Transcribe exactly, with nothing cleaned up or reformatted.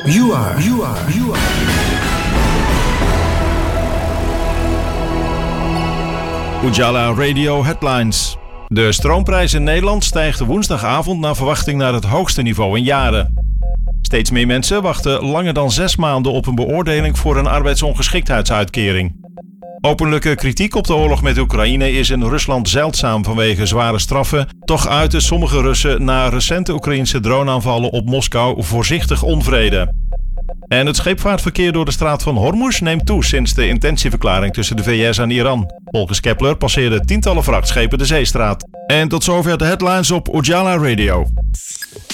You are, you are, you are. Ujala Radio Headlines. De stroomprijs in Nederland stijgt woensdagavond naar verwachting naar het hoogste niveau in jaren. Steeds meer mensen wachten langer dan zes maanden op een beoordeling voor een arbeidsongeschiktheidsuitkering. Openlijke kritiek op de oorlog met Oekraïne is in Rusland zeldzaam vanwege zware straffen. Toch uiten sommige Russen na recente Oekraïnse droneaanvallen op Moskou voorzichtig onvrede. En het scheepvaartverkeer door de straat van Hormuz neemt toe sinds de intentieverklaring tussen de V S en Iran. Volgens Kepler passeerden tientallen vrachtschepen de zeestraat. En tot zover de headlines op Ujala Radio.